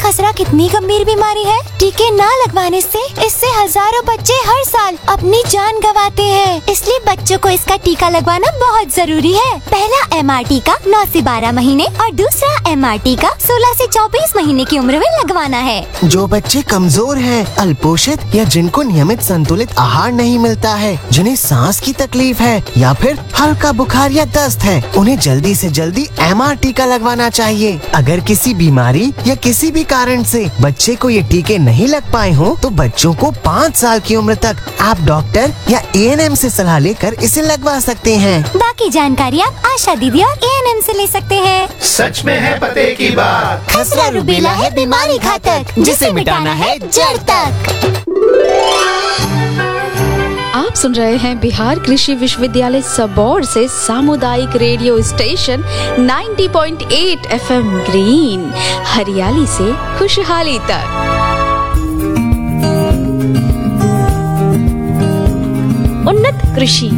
खसरा कितनी गंभीर बीमारी है। टीके न लगवाने से इससे हजारों बच्चे हर साल अपनी जान गंवाते हैं। इसलिए बच्चों को इसका टीका लगवाना बहुत जरूरी है। पहला MR टीका 9 से 12 महीने और दूसरा MR टीका 16 से 24 महीने की उम्र में लगवाना है। जो बच्चे कमजोर हैं, अल्पोषित या जिनको नियमित संतुलित आहार नहीं मिलता है, जिन्हें सांस की तकलीफ है या फिर हल्का बुखार या दस्त है, उन्हें जल्दी से जल्दी MR टीका लगवाना चाहिए। अगर किसी बीमारी या किसी भी कारण से बच्चे को ये टीके नहीं लग पाए हों, तो बच्चों को 5 साल की उम्र तक आप डॉक्टर या ANM से सलाह लेकर इसे लगवा सकते हैं। बाकी जानकारी आप आशा दीदी और ANM से ले सकते हैं। सच में है पते की बात। खसरा रूबेला है बीमारी घातक, जिसे मिटाना है जड़ तक। आप सुन रहे हैं बिहार कृषि विश्वविद्यालय सबौर से सामुदायिक रेडियो स्टेशन 90.8 FM ग्रीन, हरियाली से खुशहाली तक। उन्नत कृषि।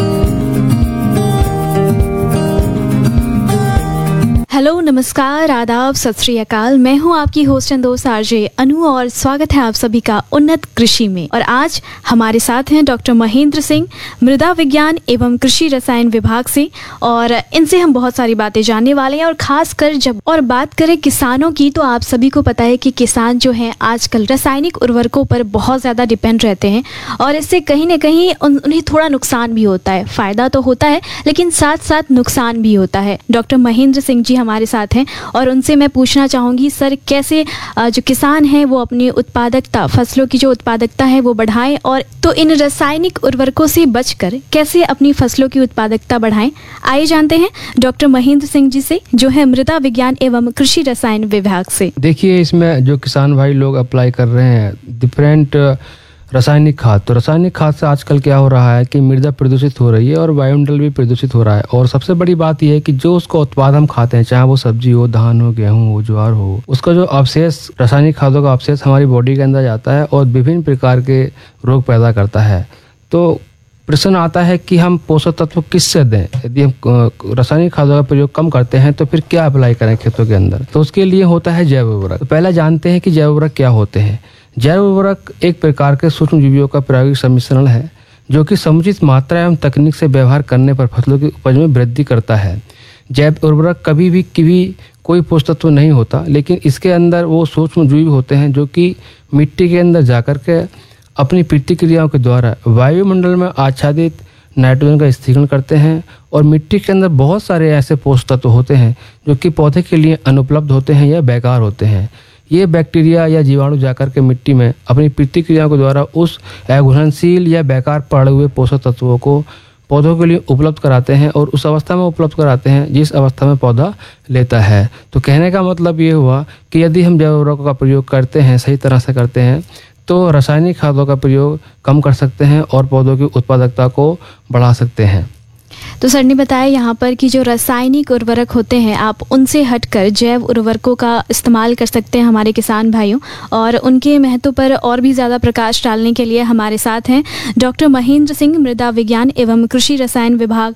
हेलो, नमस्कार, आदाब, सत श्री अकाल। मैं हूं आपकी होस्ट एंड दोस्त आरजे अनु और स्वागत है आप सभी का उन्नत कृषि में। और आज हमारे साथ हैं डॉक्टर महेंद्र सिंह, मृदा विज्ञान एवं कृषि रसायन विभाग से, और इनसे हम बहुत सारी बातें जानने वाले हैं। और खासकर जब और बात करें किसानों की, तो आप सभी को पता है कि किसान जो हैं आजकल रासायनिक उर्वरकों पर बहुत ज़्यादा डिपेंड रहते हैं और इससे कहीं ना कहीं उन्हें थोड़ा नुकसान भी होता है। फ़ायदा तो होता है लेकिन साथ साथ नुकसान भी होता है। डॉक्टर महेंद्र सिंह जी हमारे साथ हैं और उनसे मैं पूछना चाहूँगी, सर, कैसे जो किसान हैं वो अपनी उत्पादकता, फसलों की जो उत्पादकता है वो बढ़ाएं, और तो इन रासायनिक उर्वरकों से बचकर कैसे अपनी फसलों की उत्पादकता बढ़ाएं। आइए जानते हैं डॉक्टर महेंद्र सिंह जी से, जो है मृदा विज्ञान एवं कृषि रसायन विभाग से। देखिए, इसमें जो किसान भाई लोग अप्लाई कर रहे हैं डिफरेंट रासायनिक खाद, तो रासायनिक खाद से आजकल क्या हो रहा है कि मृदा प्रदूषित हो रही है और वायुमंडल भी प्रदूषित हो रहा है। और सबसे बड़ी बात यह है कि जो उसका उत्पाद हम खाते हैं, चाहे वो सब्जी हो, धान हो, गेहूं हो, ज्वार हो, उसका जो अवशेष, रासायनिक खादों का अवशेष हमारी बॉडी के अंदर जाता है और विभिन्न प्रकार के रोग पैदा करता है। तो प्रश्न आता है कि हम पोषक तत्व किससे दें। यदि हम रासायनिक खादों का प्रयोग कम करते हैं तो फिर क्या अप्लाई करें खेतों के अंदर, तो उसके लिए होता है जैव उर्वरक। तो पहले जानते हैं कि जैव उर्वरक क्या होते हैं। जैव उर्वरक एक प्रकार के सूक्ष्म जीवियों का प्रायोगिक सम्मिश्रण है जो कि समुचित मात्रा एवं तकनीक से व्यवहार करने पर फसलों की उपज में वृद्धि करता है। जैव उर्वरक कभी भी कोई पोषक तत्व नहीं होता, लेकिन इसके अंदर वो सूक्ष्म जीव होते हैं जो कि मिट्टी के अंदर जाकर के अपनी प्रतिक्रियाओं के द्वारा वायुमंडल में आच्छादित नाइट्रोजन का स्थिरीकरण करते हैं। और मिट्टी के अंदर बहुत सारे ऐसे पोषक तत्व होते हैं जो कि पौधे के लिए अनुपलब्ध होते हैं या बेकार होते हैं। ये बैक्टीरिया या जीवाणु जाकर के मिट्टी में अपनी प्रतिक्रियाओं के द्वारा उस अघुलनशील या बेकार पड़े हुए पोषक तत्वों को पौधों के लिए उपलब्ध कराते हैं और उस अवस्था में उपलब्ध कराते हैं जिस अवस्था में पौधा लेता है। तो कहने का मतलब ये हुआ कि यदि हम जैव उर्वरकों का प्रयोग करते हैं, सही तरह से करते हैं, तो रासायनिक खादों का प्रयोग कम कर सकते हैं और पौधों की उत्पादकता को बढ़ा सकते हैं। तो सर ने बताया यहाँ पर कि जो रासायनिक उर्वरक होते हैं, आप उनसे हटकर जैव उर्वरकों का इस्तेमाल कर सकते हैं हमारे किसान भाइयों। और उनके महत्व पर और भी ज़्यादा प्रकाश डालने के लिए हमारे साथ हैं डॉक्टर महेंद्र सिंह, मृदा विज्ञान एवं कृषि रसायन विभाग,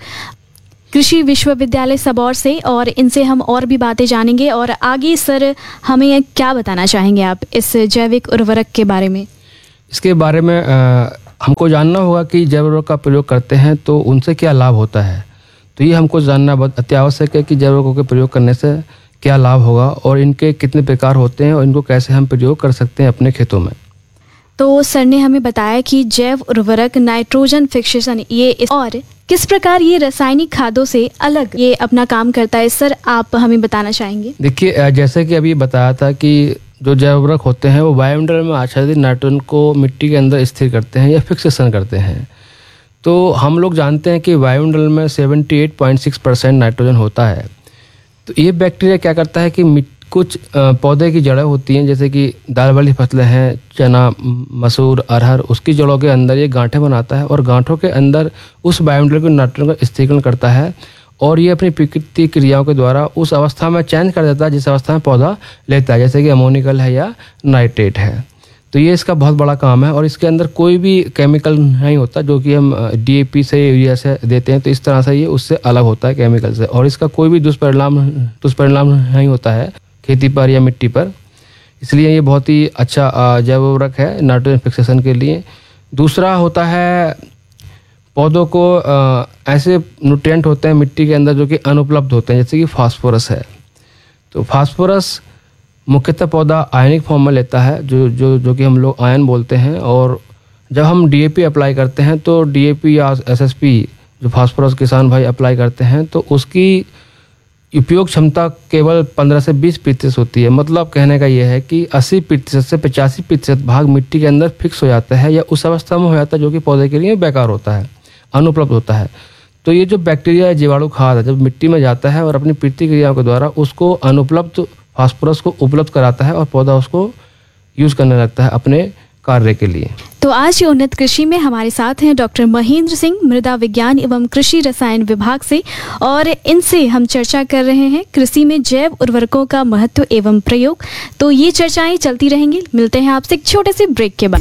कृषि विश्वविद्यालय सबौर से, और इनसे हम और भी बातें जानेंगे। और आगे सर हमें क्या बताना चाहेंगे आप इस जैविक उर्वरक के बारे में? इसके बारे में हमको जानना होगा कि जैव उर्वरक का प्रयोग करते हैं तो उनसे क्या लाभ होता है। तो ये हमको जानना बहुत अत्यावश्यक है कि जैव उर्वरकों के प्रयोग करने से क्या लाभ होगा और इनके कितने प्रकार होते हैं और इनको कैसे हम प्रयोग कर सकते हैं अपने खेतों में। तो सर ने हमें बताया कि जैव उर्वरक नाइट्रोजन फिक्सेशन और किस प्रकार ये रासायनिक खादों से अलग ये अपना काम करता है, सर आप हमें बताना चाहेंगे? देखिए, जैसे कि अभी बताया था कि जो जैव उर्वरक होते हैं वो वायुमंडल में आच्छादित नाइट्रोजन को मिट्टी के अंदर स्थिर करते हैं या फिक्सेशन करते हैं। तो हम लोग जानते हैं कि वायुमंडल में 78.6% नाइट्रोजन होता है। तो ये बैक्टीरिया क्या करता है कि कुछ पौधे की जड़ें होती हैं, जैसे कि दाल वाली फसलें हैं, चना, मसूर, अरहर, उसकी जड़ों के अंदर ये गांठें बनाता है और गांठों के अंदर उस वायुमंडल के नाइट्रोजन का स्थिरीकरण करता है और ये अपनी प्रकृति क्रियाओं के द्वारा उस अवस्था में चेंज कर देता है जिस अवस्था में पौधा लेता है, जैसे कि अमोनिकल है या नाइट्रेट है। तो ये इसका बहुत बड़ा काम है और इसके अंदर कोई भी केमिकल नहीं होता जो कि हम DAP से, यूरिया से देते हैं। तो इस तरह से ये उससे अलग होता है केमिकल से, और इसका कोई भी दुष्परिणाम नहीं होता है खेती पर या मिट्टी पर। इसलिए ये बहुत ही अच्छा जैव उर्वरक है नाइट्रोजन फिक्सेशन के लिए। दूसरा होता है पौधों को ऐसे न्यूट्रिएंट होते हैं मिट्टी के अंदर जो कि अनुपलब्ध होते हैं, जैसे कि फास्फोरस है। तो फास्फोरस मुख्यतः पौधा आयनिक फॉर्म में लेता है, जो कि हम लोग आयन बोलते हैं। और जब हम डीएपी अप्लाई करते हैं तो डीएपी या एसएसपी जो फास्फोरस किसान भाई अप्लाई करते हैं तो उसकी उपयोग क्षमता केवल 15 से 20% होती है। मतलब कहने का यह है कि 80% से 85% भाग मिट्टी के अंदर फिक्स हो जाता है या उस अवस्था में हो जाता है जो कि पौधे के लिए बेकार होता है, अनुपलब्ध होता है। तो ये जो बैक्टीरिया जीवाणु खाद है जब मिट्टी में जाता है और अपनी प्रतिक्रियाओं के द्वारा उसको अनुपलब्ध फास्फोरस को उपलब्ध कराता है और पौधा उसको यूज़ करने लगता है अपने कार्य के लिए। तो आज की उन्नत कृषि में हमारे साथ हैं डॉक्टर महेंद्र सिंह, मृदा विज्ञान एवं कृषि रसायन विभाग से, और इनसे हम चर्चा कर रहे हैं कृषि में जैव उर्वरकों का महत्व एवं प्रयोग। तो ये चर्चाएं चलती रहेंगी। मिलते हैं आपसे एक छोटे से ब्रेक के बाद।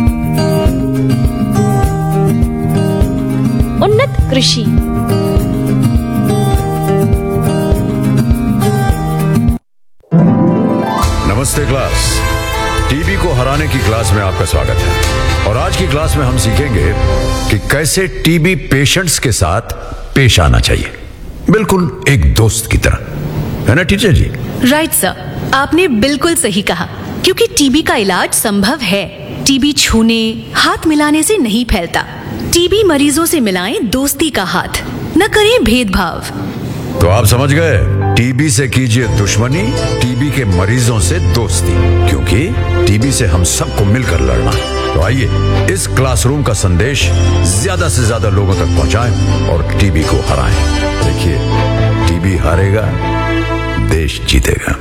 उन्नत कृषि। नमस्ते क्लास, टीबी को हराने की क्लास में आपका स्वागत है। और आज की क्लास में हम सीखेंगे कि कैसे टीबी पेशेंट्स के साथ पेश आना चाहिए, बिल्कुल एक दोस्त की तरह, है ना टीचर जी? राइट सर, आपने बिल्कुल सही कहा, क्योंकि टीबी का इलाज संभव है। टीबी छूने, हाथ मिलाने से नहीं फैलता। टीबी मरीजों से मिलाएं दोस्ती का हाथ, न करें भेदभाव। तो आप समझ गए, टीबी से कीजिए दुश्मनी, टीबी के मरीजों से दोस्ती, क्योंकि टीबी से हम सबको मिलकर लड़ना है। तो आइए इस क्लासरूम का संदेश ज्यादा से ज्यादा लोगों तक पहुंचाएं और टीबी को हराएं। देखिए, टीबी हारेगा, देश जीतेगा।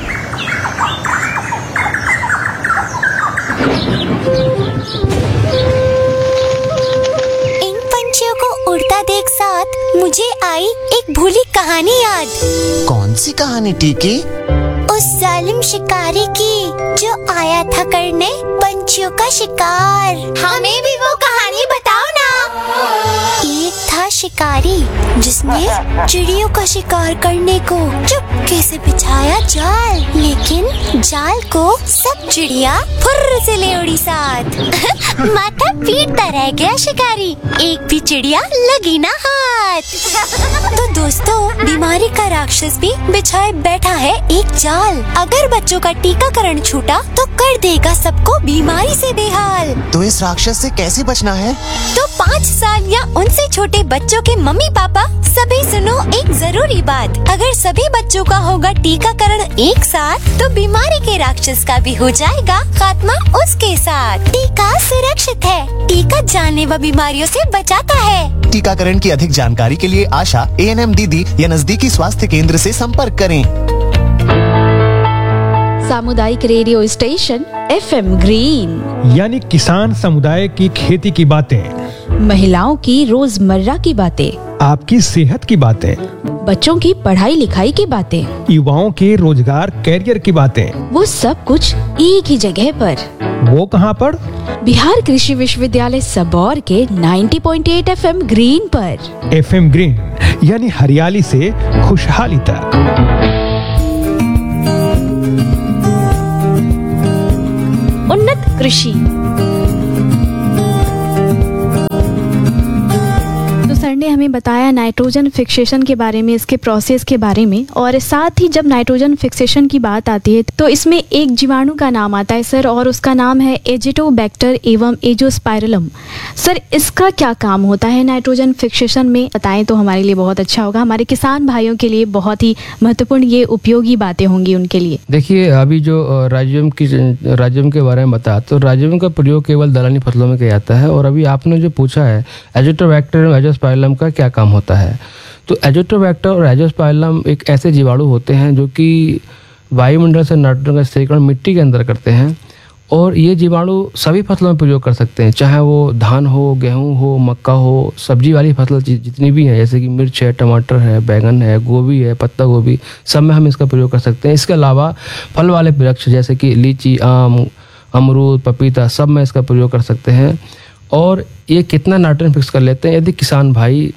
इन पंछियों को उड़ता देख साथ मुझे आई एक भूली कहानी याद। कौन सी कहानी टीकी? उस जालिम शिकारी की जो आया था करने पंछियों का शिकार। हमें भी वो कहानी बताओ ना। एक था शिकारी जिसने चिड़ियों का शिकार करने को चुपके से बिछाया जाल, लेकिन जाल को सब चिड़िया फुर्र से ले उड़ी साथ। माथा पीटता रह गया शिकारी, एक भी चिड़िया लगी ना हाथ। तो दोस्तों, बीमारी का राक्षस भी बिछाए बैठा है एक जाल। अगर बच्चों का टीकाकरण छूटा तो कर देगा सबको बीमारी से बेहाल। तो इस राक्षस से कैसे बचना है? तो 5 साल या उनसे छोटे बच्चों के मम्मी पापा सभी सुनो एक जरूरी बात। अगर सभी बच्चों का होगा टीकाकरण एक साथ तो बीमारी के राक्षस का भी हो जाएगा खात्मा उसके साथ। टीका सुरक्षित है, टीका जानलेवा बीमारियों से बचाता है। टीकाकरण की अधिक जानकारी के लिए आशा, ANM दीदी या नजदीकी स्वास्थ्य केंद्र से संपर्क करें। सामुदायिक रेडियो स्टेशन FM ग्रीन, यानी किसान समुदाय की खेती की बातें, महिलाओं की रोजमर्रा की बातें, आपकी सेहत की बातें, बच्चों की पढ़ाई लिखाई की बातें, युवाओं के रोजगार कैरियर की बातें, वो सब कुछ एक ही जगह पर। वो कहाँ पर? बिहार कृषि विश्वविद्यालय सबौर के 90.8 FM ग्रीन पर। FM ग्रीन यानी हरियाली से खुशहाली तक। उन्नत कृषि। तो सर ने हमें बताया नाइट्रोजन फिक्सेशन के बारे में, इसके प्रोसेस के बारे में, और साथ ही जब नाइट्रोजन फिक्सेशन की बात आती है तो इसमें एक जीवाणु का नाम आता है सर, और उसका नाम है एजिटोबैक्टर एवं एजोस्पाइरलम। सर, इसका क्या काम होता है नाइट्रोजन फिक्सेशन में, बताएं तो हमारे लिए बहुत अच्छा होगा। हमारे किसान भाइयों के लिए बहुत ही महत्वपूर्ण ये उपयोगी बातें होंगी उनके लिए। देखिए, अभी जो राइजोबियम के बारे में बताया, तो राइजोबियम का प्रयोग केवल दलहनी फसलों में किया जाता है। और अभी आपने जो पूछा है एजिटोबैक्टर और एजोस्पाइरलम का क्या काम होता है, तो एजिटोबैक्टर और एजोस्पाइरलम एक ऐसे जीवाणु होते हैं जो कि वायुमंडल से नाइट्रोजन का स्थिरीकरण मिट्टी के अंदर करते हैं। और ये जीवाणु सभी फसलों में प्रयोग कर सकते हैं, चाहे वो धान हो, गेहूं हो, मक्का हो, सब्जी वाली फसल जितनी भी हैं, जैसे कि मिर्च है, टमाटर है, बैगन है, गोभी है, पत्ता गोभी, सब में हम इसका प्रयोग कर सकते हैं। इसके अलावा फल वाले वृक्ष जैसे कि लीची, आम, अमरूद, पपीता, सब में इसका प्रयोग कर सकते हैं। और ये कितना नाइट्रोजन फिक्स कर लेते हैं, यदि किसान भाई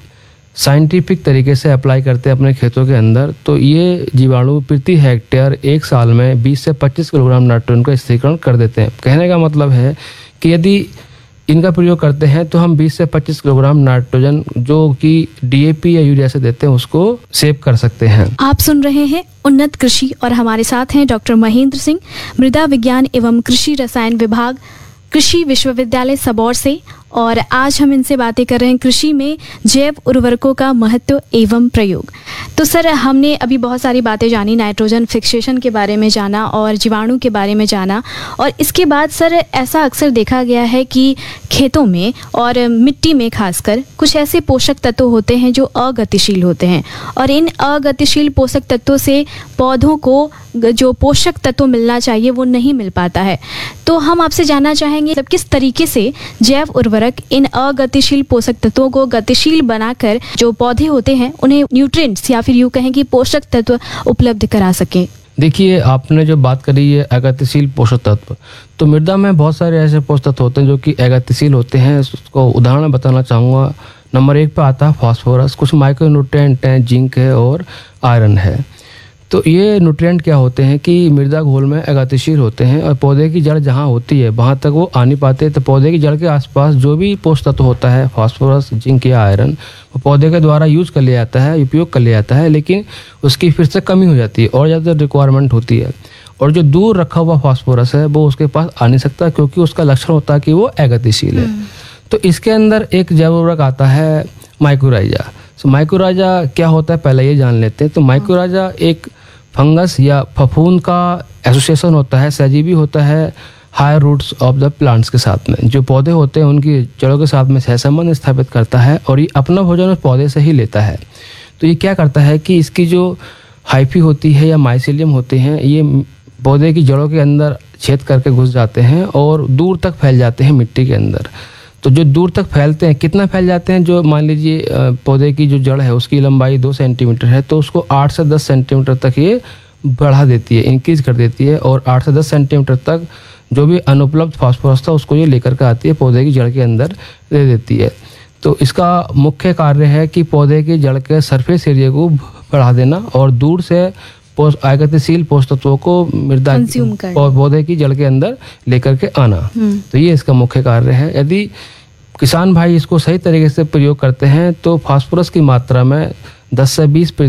साइंटिफिक तरीके से अप्लाई करते हैं अपने खेतों के अंदर, तो ये जीवाणु प्रति हेक्टेयर एक साल में 20 से 25 किलोग्राम नाइट्रोजन का स्थिरीकरण कर देते हैं। कहने का मतलब है कि यदि इनका प्रयोग करते हैं तो हम 20 से 25 किलोग्राम नाइट्रोजन जो कि डीएपी या यूरिया से देते हैं उसको सेव कर सकते हैं। आप सुन रहे हैं उन्नत कृषि और हमारे साथ हैं डॉक्टर महेंद्र सिंह, मृदा विज्ञान एवं कृषि रसायन विभाग, कृषि विश्वविद्यालय सबौर से। और आज हम इनसे बातें कर रहे हैं कृषि में जैव उर्वरकों का महत्व एवं प्रयोग। तो सर, हमने अभी बहुत सारी बातें जानी, नाइट्रोजन फिक्सेशन के बारे में जाना और जीवाणु के बारे में जाना, और इसके बाद सर ऐसा अक्सर देखा गया है कि खेतों में और मिट्टी में खासकर कुछ ऐसे पोषक तत्व होते हैं जो अगतिशील होते हैं, और इन अगतिशील पोषक तत्वों से पौधों को जो पोषक तत्व मिलना चाहिए वो नहीं मिल पाता है। तो हम आपसे जानना चाहेंगे किस तरीके से जैव उर्वरक इन अगतिशील पोषक तत्वों को गतिशील बनाकर जो पौधे होते हैं उन्हें न्यूट्रिएंट्स या फिर यूं कहें कि पोषक तत्व उपलब्ध करा सके। देखिए, आपने जो बात करी है अगतिशील पोषक तत्व, तो मृदा में बहुत सारे ऐसे पोषक तत्व होते हैं जो कि अगतिशील होते हैं। उसको उदाहरण बताना चाहूँगा। नंबर 1 पे आता है फास्फोरस, कुछ माइक्रो न्यूट्रिएंट हैं, जिंक है और आयरन है। तो ये न्यूट्रिएंट क्या होते हैं कि मृदा घोल में अगतिशील होते हैं और पौधे की जड़ जहाँ होती है वहाँ तक वो आ नहीं पाते। तो पौधे की जड़ के आसपास जो भी पोषक तत्व होता है, फास्फोरस, जिंक या आयरन, वो पौधे के द्वारा यूज कर लिया जाता है, उपयोग कर लिया जाता है, लेकिन उसकी फिर से कमी हो जाती है और ज़्यादा रिक्वायरमेंट होती है। और जो दूर रखा हुआ फास्फोरस है वो उसके पास आ नहीं सकता क्योंकि उसका लक्षण होता है कि वो अगतिशील है। तो इसके अंदर एक जैव उर्वरक आता है माइकोराइजा। तो माइकोराइजा क्या होता है पहले ये जान लेते हैं। तो माइकोराइजा एक फंगस या फफूंद का एसोसिएशन होता है, सहजीवी होता है higher roots of the plants के साथ में। जो पौधे होते हैं उनकी जड़ों के साथ में सहसंबंध स्थापित करता है और ये अपना भोजन उस पौधे से ही लेता है। तो ये क्या करता है कि इसकी जो हाइफी होती है या माइसेलियम होते हैं, ये पौधे की जड़ों के अंदर छेद करके घुस जाते हैं और दूर तक फैल जाते हैं मिट्टी के अंदर। तो जो दूर तक फैलते हैं, कितना फैल जाते हैं, जो मान लीजिए पौधे की जो जड़ है उसकी लंबाई 2 सेंटीमीटर है तो उसको 8 से 10 सेंटीमीटर तक ये बढ़ा देती है, इंक्रीज कर देती है, और 8 से 10 सेंटीमीटर तक जो भी अनुपलब्ध फास्फोरस था उसको ये लेकर के आती है, पौधे की जड़ के अंदर दे देती है। तो इसका मुख्य कार्य है कि पौधे की जड़ के सरफेस एरिया को बढ़ा देना और दूर से अगतिशील पोषक तत्वों को मृदा पौधे की जड़ के अंदर लेकर के आना। तो ये इसका मुख्य कार्य है। यदि किसान भाई इसको सही तरीके से प्रयोग करते हैं तो फास्फोरस की मात्रा में 10 से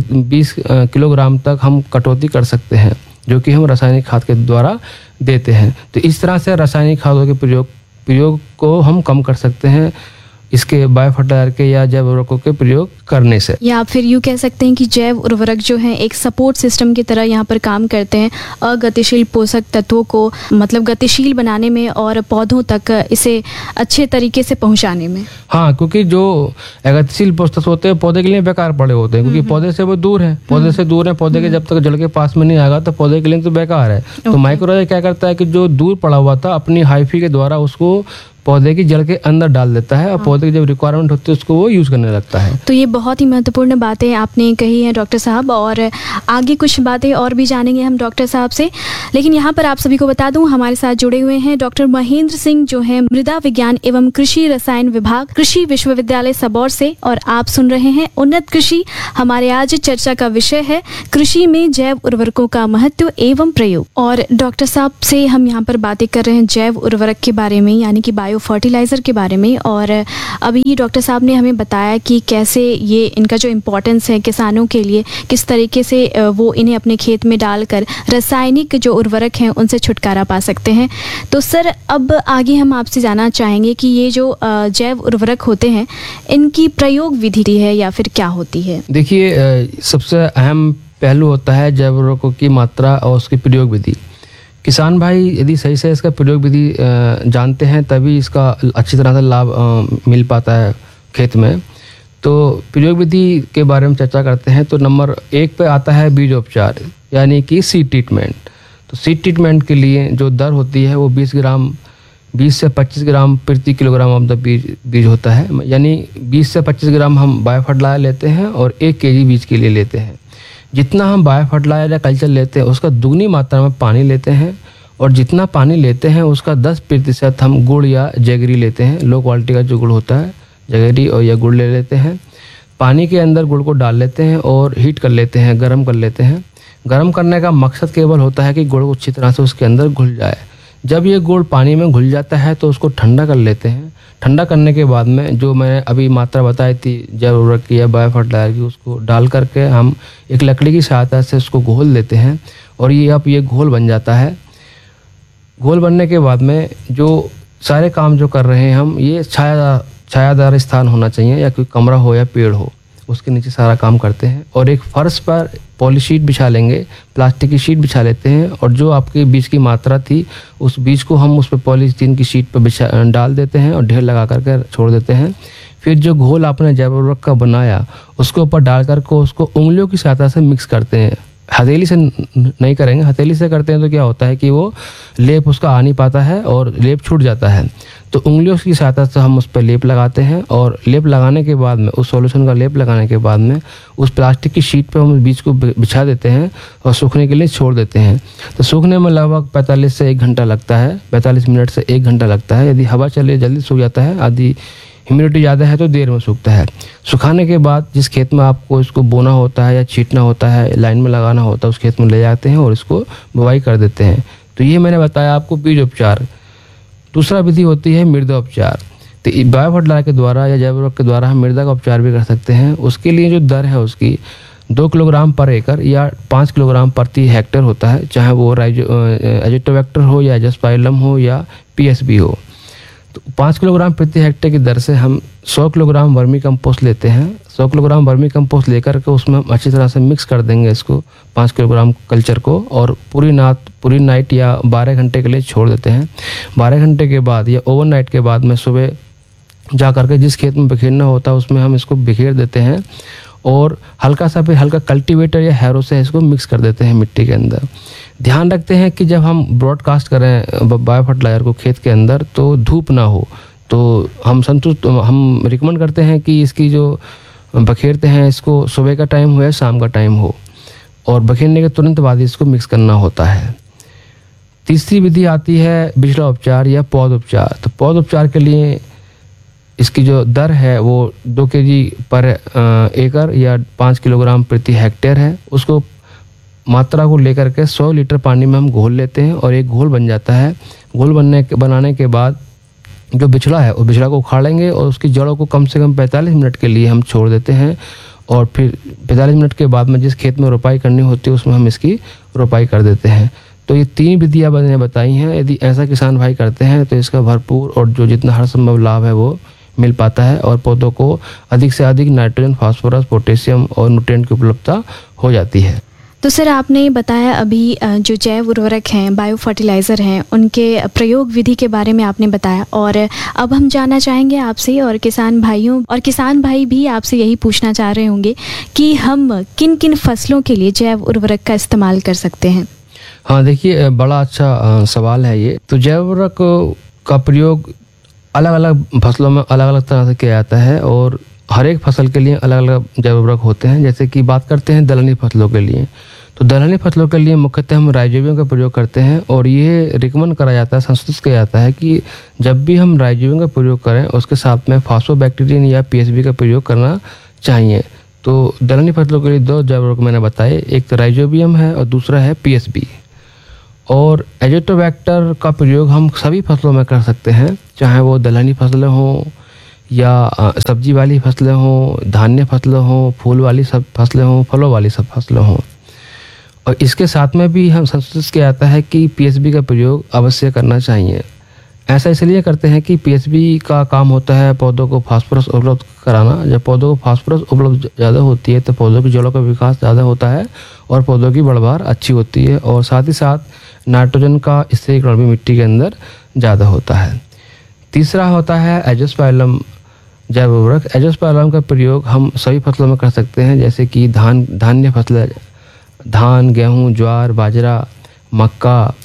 20 किलोग्राम तक हम कटौती कर सकते हैं, जो कि हम रासायनिक खाद के द्वारा देते हैं। तो इस तरह से रासायनिक खादों के प्रयोग को हम कम कर सकते हैं इसके बायो फर्टिलाइजर के या जैव उर्वरकों के प्रयोग करने से। या फिर यूँ कह सकते हैं कि जैव उर्वरक जो है एक सपोर्ट सिस्टम की तरह यहाँ पर काम करते हैं अगतिशील पोषक तत्वों को मतलब गतिशील बनाने में और पौधों तक इसे अच्छे तरीके से पहुँचाने में। हाँ, क्योंकि जो अगतिशील पोषक तत्व होते हैं पौधे के लिए बेकार पड़े होते हैं, क्योंकि पौधे से वो दूर है, पौधे के जब तक जड़ के पास में नहीं आएगा तो पौधे के लिए तो बेकार है। तो माइक्रोराइजा क्या करता है कि जो दूर पड़ा हुआ था अपनी हाइफी के द्वारा उसको पौधे की जड़ के अंदर डाल देता है और पौधे की जब रिक्वायरमेंट होती है उसको वो यूज करने लगता है। तो ये बहुत ही महत्वपूर्ण बातें आपने कही हैं डॉक्टर साहब, और आगे कुछ बातें और भी जानेंगे हम डॉक्टर साहब से। लेकिन यहाँ पर आप सभी को बता दूं हमारे साथ जुड़े हुए हैं डॉक्टर महेंद्र सिंह, जो है मृदा विज्ञान एवं कृषि रसायन विभाग, कृषि विश्वविद्यालय सबौर से, और आप सुन रहे हैं उन्नत कृषि। हमारे आज चर्चा का विषय है कृषि में जैव उर्वरकों का महत्व एवं प्रयोग। और डॉक्टर साहब से हम यहाँ पर बातें कर रहे हैं जैव उर्वरक के बारे में, यानी कि बायो फर्टिलाइज़र के बारे में। और अभी डॉक्टर साहब ने हमें बताया कि कैसे ये इनका जो इम्पोर्टेंस है किसानों के लिए, किस तरीके से वो इन्हें अपने खेत में डालकर रासायनिक जो उर्वरक हैं उनसे छुटकारा पा सकते हैं। तो सर अब आगे हम आपसे जानना चाहेंगे कि ये जो जैव उर्वरक होते हैं इनकी प्रयोग विधि है या फिर क्या होती है? देखिए, सबसे अहम पहलू होता है जैव उर्वरकों की मात्रा और उसकी प्रयोग विधि। किसान भाई यदि सही से इसका प्रयोग विधि जानते हैं तभी इसका अच्छी तरह से लाभ मिल पाता है खेत में। तो प्रयोग विधि के बारे में चर्चा करते हैं तो नंबर 1 पे आता है बीजोपचार, यानी कि सीड ट्रीटमेंट। तो सीड ट्रीटमेंट के लिए जो दर होती है वो 20 से 25 ग्राम प्रति किलोग्राम ऑफ द बीज होता है, यानी 20 से 25 ग्राम हम बायो फर्टिलाइजर लेते हैं और 1 kg बीज के लिए लेते हैं। जितना हम बायो फर्टिलाइजर या कल्चर लेते हैं उसका दुगनी मात्रा में पानी लेते हैं, और जितना पानी लेते हैं उसका 10% हम गुड़ या जगरी लेते हैं। लो क्वालिटी का जो गुड़ होता है जगरी और या गुड़ ले लेते हैं। पानी के अंदर गुड़ को डाल लेते हैं और हीट कर लेते हैं, गर्म कर लेते हैं। गर्म करने का मकसद केवल होता है कि गुड़ अच्छी तरह से उसके अंदर घुल जाए। जब ये गुड़ पानी में घुल जाता है तो उसको ठंडा कर लेते हैं। ठंडा करने के बाद में जो मैंने अभी मात्रा बताई थी जैव उर्वरक की या बायो फर्टिलाइजर की, उसको डाल करके हम एक लकड़ी की सहायता से उसको घोल देते हैं और ये घोल बन जाता है। घोल बनने के बाद में जो सारे काम जो कर रहे हैं हम, ये छायादार स्थान होना चाहिए या कोई कमरा हो या पेड़ हो, उसके नीचे सारा काम करते हैं। और एक फर्श पर पॉलीशीट बिछा लेंगे, प्लास्टिक की शीट बिछा लेते हैं और जो आपके बीज की मात्रा थी उस बीज को हम उस पर पॉलीथीन की शीट पर डाल देते हैं और ढेर लगा करके छोड़ देते हैं। फिर जो घोल आपने जैव उर्वरक का बनाया उसके ऊपर डाल करके उसको उंगलियों की सहायता से मिक्स करते हैं। हथेली से नहीं करेंगे, हथेली से करते हैं तो क्या होता है कि वो लेप उसका आ नहीं पाता है और लेप छूट जाता है। तो उंगलियों की सहायता से हम उस पर लेप लगाते हैं और लेप लगाने के बाद में, उस सॉल्यूशन का लेप लगाने के बाद में उस प्लास्टिक की शीट पे हम बीज को बिछा देते हैं और सूखने के लिए छोड़ देते हैं। तो सूखने में लगभग 45 से 1 घंटा लगता है, 45 मिनट से 1 घंटा लगता है। यदि हवा चले जल्दी सूख जाता है, आदि ह्यूमिडिटी ज़्यादा है तो देर में सूखता है। सुखाने के बाद जिस खेत में आपको इसको बोना होता है या छींटना होता है, लाइन में लगाना होता है, उस खेत में ले जाते हैं और इसको बुवाई कर देते हैं। तो ये मैंने बताया आपको बीज उपचार। दूसरा विधि होती है मृदा उपचार। तो बायो फर्टिलाइजर के द्वारा या जैव उर्वरक के द्वारा हम मृदा का उपचार भी कर सकते हैं। उसके लिए जो दर है उसकी 2 किलोग्राम पर एकड़ या 5 किलोग्राम प्रति हेक्टेयर होता है, चाहे वो एजिटोबैक्टर हो या एजोस्पाइलम हो या पीएसबी हो। तो 5 किलोग्राम प्रति हेक्टेयर की दर से हम 100 किलोग्राम वर्मी कंपोस्ट लेते हैं। 100 किलोग्राम वर्मी कंपोस्ट लेकर के उसमें हम अच्छी तरह से मिक्स कर देंगे इसको 5 किलोग्राम कल्चर को और पूरी नाइट या 12 घंटे के लिए छोड़ देते हैं। 12 घंटे के बाद या ओवरनाइट के बाद में सुबह जा करके जिस खेत में बिखेरना होता है उसमें हम इसको बिखेर देते हैं और हल्का कल्टीवेटर या हैरो से इसको मिक्स कर देते हैं मिट्टी के अंदर। ध्यान रखते हैं कि जब हम ब्रॉडकास्ट करें बायो फर्टिलाइजर को खेत के अंदर तो धूप ना हो। तो हम रिकमेंड करते हैं कि इसकी जो बखेरते हैं इसको सुबह का टाइम हो या शाम का टाइम हो और बखेरने के तुरंत बाद इसको मिक्स करना होता है। तीसरी विधि आती है बिचड़ा उपचार या पौध उपचार। तो पौध उपचार के लिए इसकी जो दर है वो 2 kg पर एकड़ या 5 किलोग्राम प्रति हेक्टेयर है। उसको मात्रा को लेकर के 100 लीटर पानी में हम घोल लेते हैं और एक घोल बन जाता है। घोल बनाने के बाद जो बिचड़ा है उस बिचड़ा को उखाड़ेंगे और उसकी जड़ों को कम से कम 45 मिनट के लिए हम छोड़ देते हैं और फिर 45 मिनट के बाद में जिस खेत में रोपाई करनी होती है उसमें हम इसकी रोपाई कर देते हैं। तो ये 3 विधियाँ मैंने बताई हैं। यदि ऐसा किसान भाई करते हैं तो इसका भरपूर और जो जितना हर संभव लाभ है वो मिल पाता है और पौधों को अधिक से अधिक नाइट्रोजन, फास्फोरस, पोटेशियम और न्यूट्रिएंट की उपलब्धता हो जाती है। तो सर आपने बताया अभी जो जैव उर्वरक हैं, बायो फर्टिलाइज़र हैं, उनके प्रयोग विधि के बारे में आपने बताया और अब हम जानना चाहेंगे आपसे और किसान भाई भी आपसे यही पूछना चाह रहे होंगे कि हम किन किन फसलों के लिए जैव उर्वरक का इस्तेमाल कर सकते हैं। हाँ देखिए, बड़ा अच्छा सवाल है ये। तो जैव उर्वरक का प्रयोग अलग अलग फसलों में अलग अलग तरह से किया जाता है और हर एक फसल के लिए अलग अलग जैव उर्वरक होते हैं। जैसे कि बात करते हैं दलहनी फसलों के लिए, तो दलहनी फसलों के लिए मुख्यतः हम राइजोबियम का प्रयोग करते हैं और ये रिकमेंड करा जाता है, संशोधित किया जाता है कि जब भी हम राइजोबियम का प्रयोग करें उसके साथ में फास्फोबैक्टीरियन या पीएसबी का प्रयोग करना चाहिए। तो दलहनी फसलों के लिए 2 जैव उर्वरक मैंने बताए, एक तो राइजोबियम है और दूसरा है पीएसबी। और एजिटोबैक्टर का प्रयोग हम सभी फसलों में कर सकते हैं, चाहे वो दलहनी फसलें हों या सब्जी वाली फसलें हों, धान्य फसलें हों, फूल वाली सब फसलें हों, फलों वाली सब फसलें हों। और इसके साथ में भी हम संशोधित किया जाता है कि पीएसबी का प्रयोग अवश्य करना चाहिए। ऐसा इसलिए करते हैं कि पीएसबी का काम होता है पौधों को फास्फोरस उपलब्ध कराना। जब पौधों को फास्फोरस उपलब्ध ज़्यादा होती है तो पौधों की जड़ों का विकास ज़्यादा होता है और पौधों की बढ़वार अच्छी होती है और साथ ही साथ नाइट्रोजन का स्थिरीकरण भी मिट्टी के अंदर ज़्यादा होता है। तीसरा होता है एजोस्पाइलम जैव उर्वरक। एजोस्पाइलम का प्रयोग हम सभी फसलों में कर सकते हैं, जैसे कि धान्य फसलें, धान, गेहूँ, ज्वार, बाजरा, मक्का,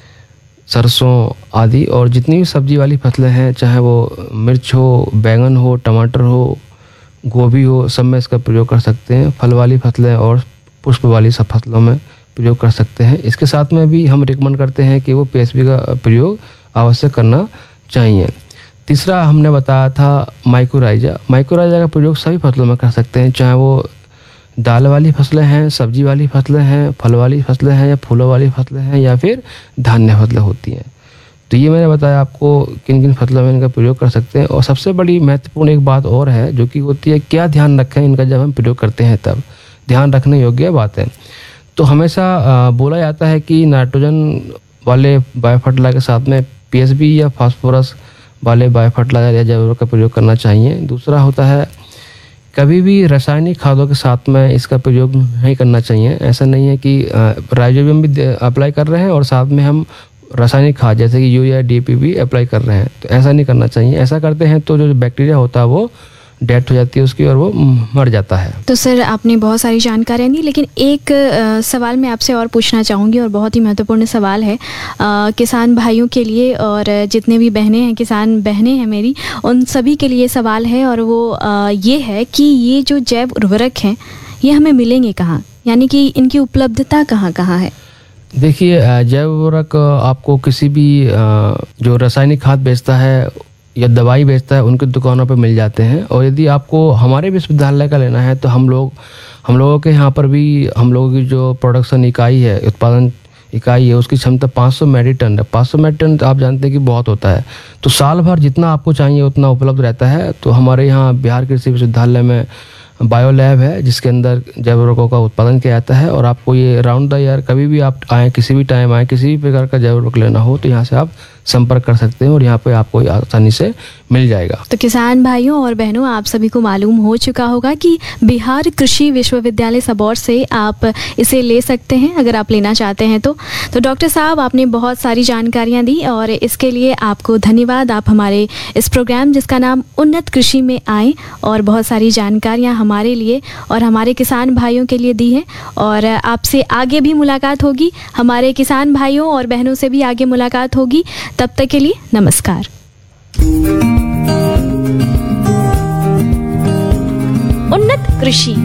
सरसों आदि और जितनी भी सब्जी वाली फसलें हैं, चाहे वो मिर्च हो, बैंगन हो, टमाटर हो, गोभी हो, सब में इसका प्रयोग कर सकते हैं। फल वाली फसलें और पुष्प वाली सब फसलों में प्रयोग कर सकते हैं। इसके साथ में भी हम रिकमेंड करते हैं कि वो पीएसबी का प्रयोग अवश्य करना चाहिए। तीसरा हमने बताया था माइकोराइजा। माइकोराइजा का प्रयोग सभी फसलों में कर सकते हैं, चाहे वो दाल वाली फसलें हैं, सब्जी वाली फसलें हैं, फल वाली फसलें हैं, या फूलों वाली फसलें हैं, या फिर धान्य फसलें होती हैं। तो ये मैंने बताया आपको किन किन फसलों में इनका प्रयोग कर सकते हैं। और सबसे बड़ी महत्वपूर्ण एक बात और है जो कि होती है, क्या ध्यान रखें इनका जब हम प्रयोग करते हैं, तब ध्यान रखने योग्य बात है। तो हमेशा बोला जाता है कि नाइट्रोजन वाले बायो फर्टिलाइजर के साथ में पीएसबी या फास्फोरस वाले बायो फर्टिलाइजर या जैव उर्वरक का प्रयोग करना चाहिए। दूसरा होता है, कभी भी रासायनिक खादों के साथ में इसका प्रयोग नहीं करना चाहिए। ऐसा नहीं है कि राइजोबियम भी अप्लाई कर रहे हैं और साथ में हम रासायनिक खाद जैसे कि यूरिया डीएपी भी अप्लाई कर रहे हैं, तो ऐसा नहीं करना चाहिए। ऐसा करते हैं तो जो बैक्टीरिया होता है वो डेथ हो जाती है उसकी और वो मर जाता है। तो सर आपने बहुत सारी जानकारियाँ दी, लेकिन एक सवाल मैं आपसे और पूछना चाहूँगी और बहुत ही महत्वपूर्ण सवाल है किसान भाइयों के लिए, और जितने भी बहनें हैं, किसान बहनें हैं मेरी, उन सभी के लिए सवाल है। और वो ये है कि ये जो जैव उर्वरक हैं ये हमें मिलेंगे कहाँ, यानी कि इनकी उपलब्धता कहाँ कहाँ है? देखिए, जैव उर्वरक आपको किसी भी जो रासायनिक खाद बेचता है या दवाई बेचता है उनकी दुकानों पर मिल जाते हैं। और यदि आपको हमारे विश्वविद्यालय का लेना है तो हम लोगों के यहाँ पर भी हम लोगों की जो प्रोडक्शन इकाई है, उत्पादन इकाई है, उसकी क्षमता 500 मेट्रिक टन है। 500 मेट्रिक टन आप जानते हैं कि बहुत होता है, तो साल भर जितना आपको चाहिए उतना उपलब्ध रहता है। तो हमारे यहाँ बिहार कृषि विश्वविद्यालय में बायो लैब है जिसके अंदर जैव उर्वरकों का उत्पादन किया जाता है। और आपको ये राउंड द ईयर कभी भी आप आएँ, किसी भी टाइम आएँ, किसी भी प्रकार का जैव उर्वरक लेना हो तो यहाँ से आप संपर्क कर सकते हैं और यहाँ पे आपको आसानी से मिल जाएगा। तो किसान भाइयों और बहनों, आप सभी को मालूम हो चुका होगा कि बिहार कृषि विश्वविद्यालय सबौर से आप इसे ले सकते हैं अगर आप लेना चाहते हैं तो डॉक्टर साहब आपने बहुत सारी जानकारियाँ दी और इसके लिए आपको धन्यवाद। आप हमारे इस प्रोग्राम जिसका नाम उन्नत कृषि में आए और बहुत सारी जानकारियाँ हमारे लिए और हमारे किसान भाइयों के लिए दी हैं। और आपसे आगे भी मुलाकात होगी, हमारे किसान भाइयों और बहनों से भी आगे मुलाकात होगी। तब तक के लिए नमस्कार। उन्नत कृषि।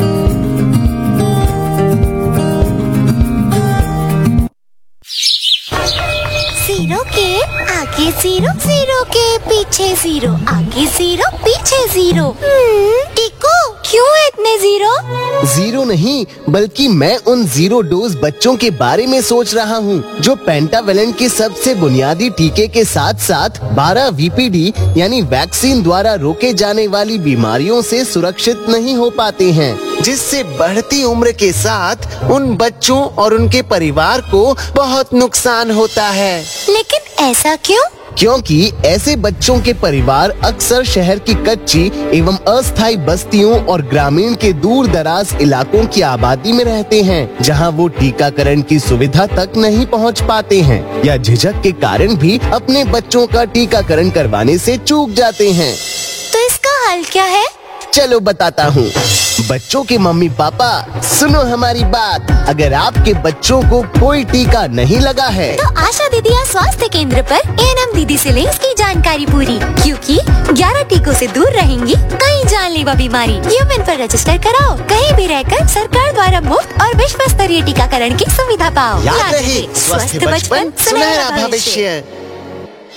जीरो के आगे जीरो, जीरो के पीछे जीरो, आगे जीरो पीछे जीरो। टीकू, क्यों है इतने जीरो? जीरो नहीं, बल्कि मैं उन जीरो डोज बच्चों के बारे में सोच रहा हूँ जो पेंटावेलेंट के सबसे बुनियादी टीके के साथ साथ 12 VPD यानी वैक्सीन द्वारा रोके जाने वाली बीमारियों से सुरक्षित नहीं हो पाते हैं, जिससे बढ़ती उम्र के साथ उन बच्चों और उनके परिवार को बहुत नुकसान होता है। लेकिन ऐसा क्यों? क्योंकि ऐसे बच्चों के परिवार अक्सर शहर की कच्ची एवं अस्थायी बस्तियों और ग्रामीण के दूर दराज इलाकों की आबादी में रहते हैं, जहां वो टीकाकरण की सुविधा तक नहीं पहुंच पाते हैं या झिझक के कारण भी अपने बच्चों का टीकाकरण करवाने से चूक जाते हैं। तो इसका हल क्या है? चलो बताता हूँ। बच्चों के मम्मी पापा सुनो हमारी बात, अगर आपके बच्चों को कोई टीका नहीं लगा है तो आशा दीदिया स्वास्थ्य केंद्र पर ANM दीदी से लें इसकी जानकारी पूरी, क्योंकि 11 टीकों से दूर रहेंगी कई जानलेवा बीमारी। यूमेन पर रजिस्टर कराओ, कहीं भी रहकर सरकार द्वारा मुफ्त और विश्व स्तरीय टीकाकरण की सुविधा पाओ। याद रहे, स्वस्थ बचपन सुनहरा भविष्य।